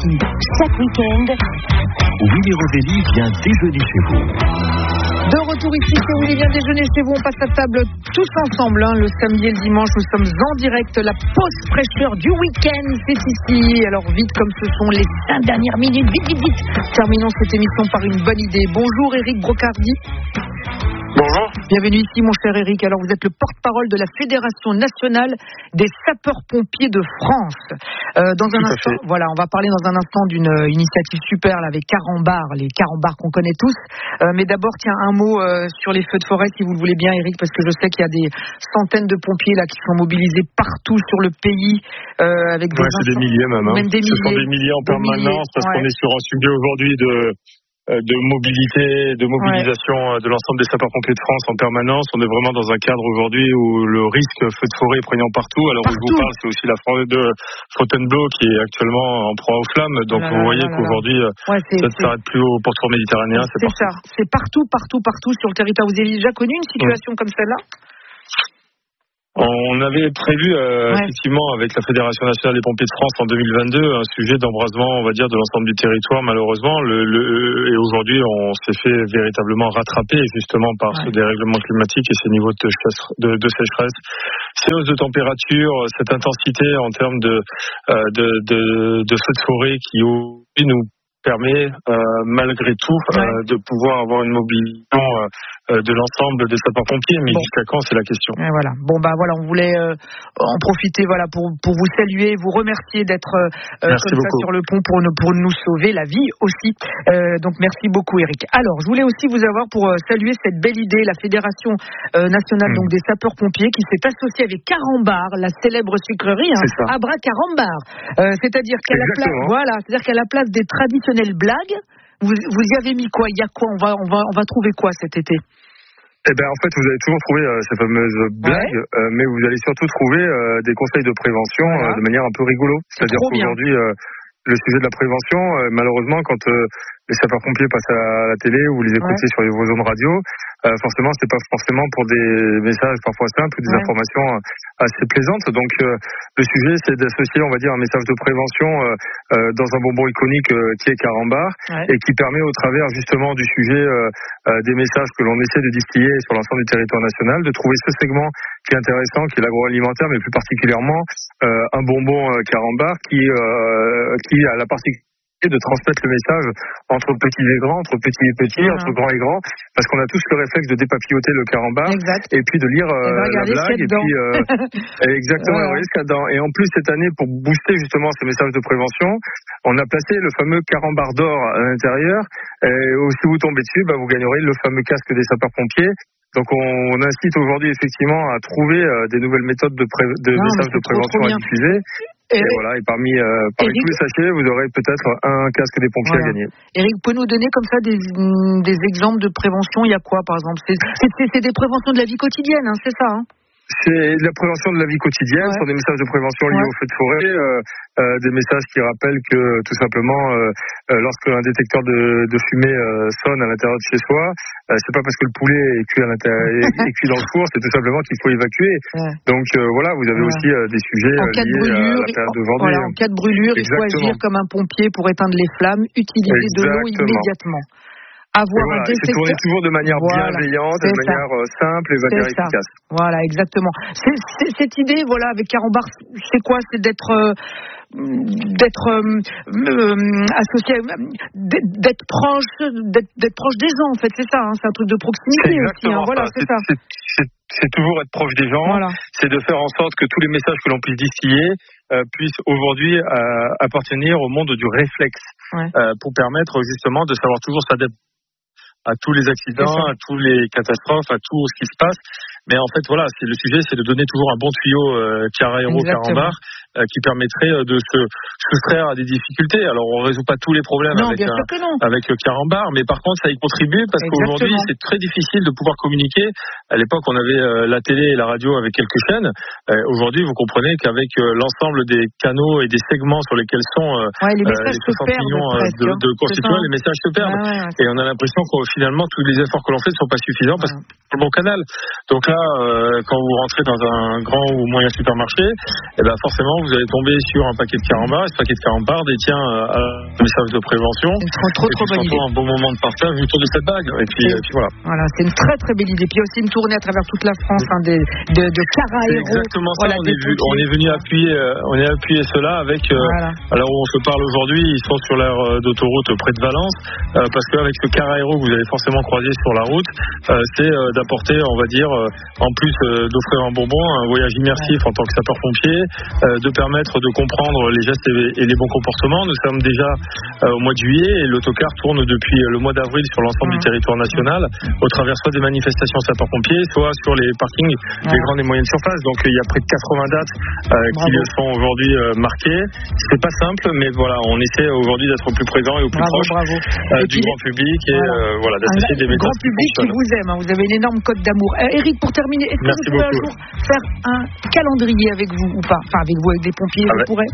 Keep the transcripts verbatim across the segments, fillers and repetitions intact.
ici chaque week-end. Willy Rovelli vient déjeuner chez vous. De retour ici, c'est Willy vient déjeuner chez vous. On passe à table tous ensemble, hein, le samedi et le dimanche. Nous sommes en direct. La pause fraîcheur du week-end, c'est ici. Alors vite, comme ce sont les cinq dernières minutes, vite, vite, vite. Terminons cette émission par une bonne idée. Bonjour Eric Brocardi. Bonjour. Bienvenue ici, mon cher Eric. Alors, vous êtes le porte-parole de la Fédération nationale des sapeurs-pompiers de France. Euh, dans un Tout instant, voilà, on va parler dans un instant d'une euh, initiative super là, avec Carambar, les Carambar qu'on connaît tous. Euh, mais d'abord, tiens, un mot euh, sur les feux de forêt, si vous le voulez bien, Eric, parce que je sais qu'il y a des centaines de pompiers là qui sont mobilisés partout sur le pays, euh, avec des. Ouais, c'est des milliers même. Hein. Même des Ce milliers. sont des milliers en permanence milliers, parce ouais. qu'on est sur un sujet aujourd'hui de. de mobilité, de mobilisation ouais. de l'ensemble des sapeurs-pompiers de France en permanence. On est vraiment dans un cadre aujourd'hui où le risque feu de forêt est prégnant partout. Alors partout. Je vous parle, c'est aussi la forêt de Fontainebleau qui est actuellement en proie aux flammes. Donc là, vous là, voyez là, qu'aujourd'hui, ouais, ça ne s'arrête plus au pourtour méditerranéen. C'est, c'est ça, c'est partout, partout, partout sur le territoire. Vous avez déjà connu une situation mmh. comme celle-là ? On avait prévu euh, ouais. effectivement avec la Fédération nationale des pompiers de France en deux mille vingt-deux un sujet d'embrasement, on va dire, de l'ensemble du territoire. Malheureusement, le, le, et aujourd'hui, on s'est fait véritablement rattraper justement par ouais. ce dérèglement climatique et ces niveaux de, de, de sécheresse, ces hausses de température, cette intensité en termes de euh, de, de, de feux de forêt qui nous permet euh, malgré tout euh, ouais. de pouvoir avoir une mobilisation euh, de l'ensemble des sapeurs-pompiers, mais bon. jusqu'à quand, c'est la question. Et voilà. Bon bah voilà, on voulait euh, en profiter voilà pour pour vous saluer, vous remercier d'être euh, comme beaucoup. ça sur le pont pour nous pour nous sauver la vie aussi. Euh, donc merci beaucoup Eric. Alors je voulais aussi vous avoir pour euh, saluer cette belle idée, la Fédération euh, nationale mmh. donc des sapeurs-pompiers qui s'est associée avec Carambar, la célèbre sucrerie, hein, Abra Carambar. Euh, c'est-à-dire qu'à la place, voilà, c'est-à-dire qu'à la place des traditionnelles blagues, vous vous y avez mis quoi? Il y a quoi? On va on va on va trouver quoi cet été? Eh ben en fait vous allez toujours trouver euh, ces fameuses blagues, ouais. euh, mais vous allez surtout trouver euh, des conseils de prévention voilà. euh, de manière un peu rigolo. C'est-à-dire qu'aujourd'hui euh, le sujet de la prévention, euh, malheureusement, quand euh, les sapeurs-pompiers passent à la télé ou vous les écoutez ouais. sur vos zones radio, euh, forcément, c'est pas forcément pour des messages parfois simples ou des ouais. informations assez plaisantes. Donc, euh, le sujet, c'est d'associer, on va dire, un message de prévention euh, euh, dans un bonbon iconique euh, qui est Carambar ouais. et qui permet, au travers justement du sujet euh, euh, des messages que l'on essaie de distiller sur l'ensemble du territoire national, de trouver ce segment qui est intéressant, qui est l'agroalimentaire, mais plus particulièrement euh, un bonbon euh, Carambar qui euh, qui a la particularité de transmettre le message entre petits et grands, entre petits et petits, voilà. entre grands et grands, parce qu'on a tous le réflexe de dépapilloter le Carambar exact. et puis de lire euh, la blague et puis euh, exactement voilà. ce qu'il y a dedans. Et en plus cette année, pour booster justement ces messages de prévention, on a placé le fameux Carambar d'or à l'intérieur. Et si vous tombez dessus, bah, vous gagnerez le fameux casque des sapeurs-pompiers. Donc on, on incite aujourd'hui effectivement à trouver euh, des nouvelles méthodes de, pré- de non, messages de prévention trop, trop à diffuser. Et, et voilà, et parmi, euh, parmi Eric, tous les sachets, vous aurez peut-être un casque des pompiers voilà. à gagner. Eric, peut nous donner comme ça des, des exemples de prévention? Il y a quoi par exemple? c'est, c'est, c'est des préventions de la vie quotidienne, hein, c'est ça hein? C'est de la prévention de la vie quotidienne, ouais. ce sont des messages de prévention liés ouais. au feu de forêt, euh, euh, des messages qui rappellent que tout simplement, euh, euh, lorsqu'un détecteur de, de fumée euh, sonne à l'intérieur de chez soi, euh, c'est pas parce que le poulet est cuit, à l'intérieur, est, est cuit dans le four, c'est tout simplement qu'il faut évacuer. Ouais. Donc euh, voilà, vous avez ouais. aussi euh, des sujets en cas de liés brûlure, à la période de vendée. Voilà, en cas de brûlure, Exactement. il faut agir comme un pompier pour éteindre les flammes, utiliser Exactement. de l'eau immédiatement. Avoir voilà, un détecteur. C'est tourné toujours de manière voilà, bienveillante, de manière ça. simple et de manière c'est efficace. Ça. Voilà, exactement. C'est, c'est, cette idée, voilà, avec Carambar, c'est quoi? C'est d'être, euh, d'être euh, euh, associé, d'être proche, d'être, d'être proche des gens, en fait, c'est ça. Hein, c'est un truc de proximité aussi. Hein, voilà, c'est, c'est ça. C'est, c'est, c'est toujours être proche des gens. Voilà. C'est de faire en sorte que tous les messages que l'on puisse distiller euh, puissent aujourd'hui euh, appartenir au monde du réflexe. Ouais. Euh, pour permettre justement de savoir toujours s'adapter à tous les accidents, à tous les catastrophes, à tout ce qui se passe. Mais en fait, voilà, c'est le sujet, c'est de donner toujours un bon tuyau euh, Carahéro, Carambar, euh, qui permettrait euh, de se soustraire à des difficultés. Alors, on résout pas tous les problèmes non, avec un, avec Carambar, mais par contre, ça y contribue parce Exactement. qu'aujourd'hui, c'est très difficile de pouvoir communiquer. À l'époque, on avait euh, la télé et la radio avec quelques chaînes. Euh, aujourd'hui, vous comprenez qu'avec euh, l'ensemble des canaux et des segments sur lesquels sont euh, ouais, les, euh, les soixante millions de, de constituants, les messages se perdent. Ouais, ouais, ouais. Et on a l'impression que finalement, tous les efforts que l'on fait ne sont pas suffisants parce que c'est le bon canal. Donc là, euh, quand vous rentrez dans un grand ou moyen supermarché, eh ben forcément, vous allez tomber sur un paquet de carambars. Ce paquet de carambars détient euh, un message de prévention. C'est trop, trop, trop bonne idée. Un bon moment de partage autour de cette bague. Et puis, et puis voilà. Voilà, c'est une très très belle idée. Puis il y a aussi une tournée à travers toute la France hein, de, de, de Carahéros. C'est exactement ça. Voilà, on, est vu, on est venu appuyer, euh, on est appuyé cela avec. Euh, voilà. Alors où on se parle aujourd'hui, ils sont sur l'aire d'autoroute près de Valence, euh, parce qu'avec ce Carahéros que vous allez forcément croiser sur la route, euh, c'est euh, d'apporter, on va dire, euh, en plus euh, d'offrir un bonbon, un voyage immersif ouais. en tant que sapeur-pompier, euh, de permettre de comprendre les gestes et, et les bons comportements. Nous sommes déjà euh, au mois de juillet et l'autocar tourne depuis le mois d'avril sur l'ensemble ouais. du territoire national, au travers soit des manifestations sapeurs-pompiers, soit sur les parkings ouais. des grandes et moyennes surfaces. Donc il y a près de quatre-vingts dates euh, qui sont aujourd'hui euh, marquées. C'est pas simple, mais voilà, on essaie aujourd'hui d'être au plus présent et au plus bravo, proche bravo. Euh, du grand public et voilà, euh, voilà d'associer des méthodes. Grand public qui vous aime, hein. Vous avez une énorme cote d'amour. Euh, Eric, pour terminer, est-ce que Merci vous pouvez beaucoup. un jour faire un calendrier avec vous ou pas? Enfin, avec vous, avec des pompiers, ah vous ouais. pourrez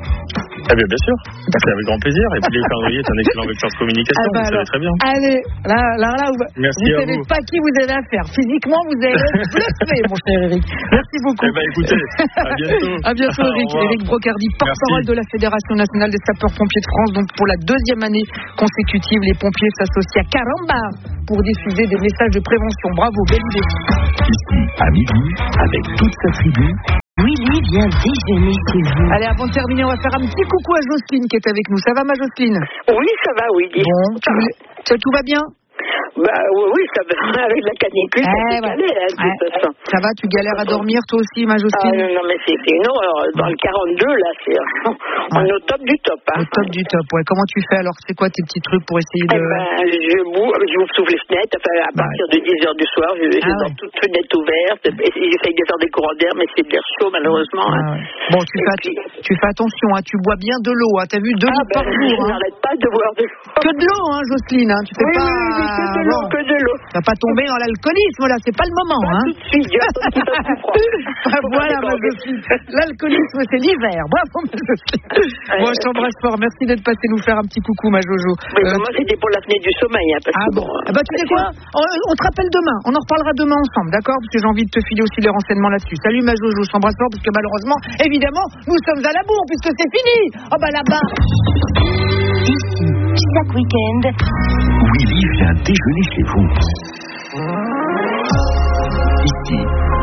Eh bien, bien sûr, c'est avec grand plaisir. Et puis le calendrier est un excellent vecteur de communication, ah bah vous alors, savez très bien. Allez, là, là, là, vous ne savez vous. pas qui vous avez affaire. Physiquement, vous allez être bluffé, mon cher Eric. Merci beaucoup. Eh bien, écoutez, à bientôt. À bientôt, Eric. Eric Brocardi, porte-parole de la Fédération nationale des sapeurs-pompiers de France. Donc, pour la deuxième année consécutive, les pompiers s'associent à Caramba pour diffuser des messages de prévention. Bravo, belle idée. Ici, à midi, avec toute sa tribu. Willy vient déjeuner chez vous. Allez, avant de terminer, on va faire un petit coucou à Jocelyne qui est avec nous. Ça va, ma Jocelyne? Oui, ça va, Willy. Bon, tu voulais... ça, tout va bien? Bah oui, ça va. Avec la canicule, eh, ça ouais. galère, hein, de toute façon. Ça va, tu galères à dormir, toi aussi, ma Jocelyne? Ah, non, non, mais c'est une horreur. Dans le quarante-deux, là, c'est... on est au top du top. Hein. Au top du top, ouais. Comment tu fais alors? C'est quoi tes petits trucs pour essayer de... Eh ben, je bouge, je ouvre toutes les fenêtres. Enfin, à partir ouais. de dix heures du soir, je, je ah, ouais. dors toutes fenêtres ouvertes. J'essaye de faire des courants d'air, mais c'est de l'air chaud, malheureusement. Ah, hein. ouais. Bon, tu fais, puis... tu fais attention, hein. Tu bois bien de l'eau. Hein. T'as vu, deux ah, litres ben, par jour. Je hein. n'arrête pas de boire de l'eau. Que de l'eau, hein, Jocelyne. Hein. Tu fais oui, pas... oui, oui, que de l'eau, bon. que de l'eau. Tu vas pas tomber dans l'alcoolisme, là. C'est pas le moment, pas hein. tout de suite, j'attends tout à coup froid. Voilà, ma Jocelyne. L'alcoolisme, c'est l'hiver. Bravo, ma Jocelyne. Bon, je t'embrasse fort. Merci d'être passé nous faire un petit coucou, ma Jojo. Mais euh, moi, c'était pour la fenêtre du sommeil. Hein, parce ah que bon, bon bah, tu sais quoi, on, on te rappelle demain. On en reparlera demain ensemble, d'accord? Parce que j'ai envie de te filer aussi les renseignements là-dessus. Salut, ma Jojo. Je t'embrasse fort, parce que malheureusement, évidemment, nous sommes à la bourre, puisque c'est fini. Oh bah là-bas. Ici, chaque week-end, Willy vient déjeuner chez vous. Ici,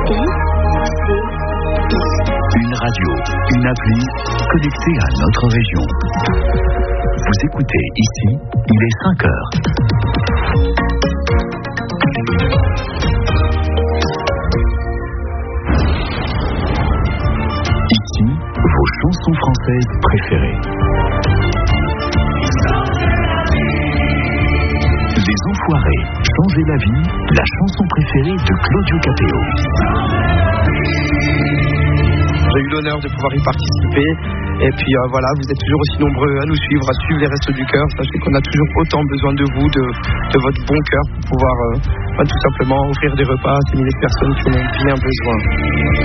une radio, une appli connectée à notre région. Vous écoutez ici, il est cinq heures. Ici, vos chansons françaises préférées. Les Enfoirés, Changer la vie, la chanson préférée de Claudio Capéo. J'ai eu l'honneur de pouvoir y participer. Et puis euh, voilà, vous êtes toujours aussi nombreux à nous suivre, à suivre les Restos du Cœur. Sachez qu'on a toujours autant besoin de vous, de, de votre bon cœur pour pouvoir euh, bah, tout simplement offrir des repas à ces milliers de personnes qui en ont bien besoin.